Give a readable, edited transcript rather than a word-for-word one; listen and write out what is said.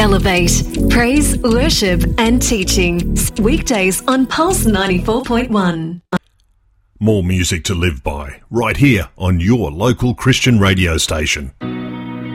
Elevate, praise, worship and teaching. Weekdays on Pulse 94.1. More music to live by, right here on your local Christian radio station.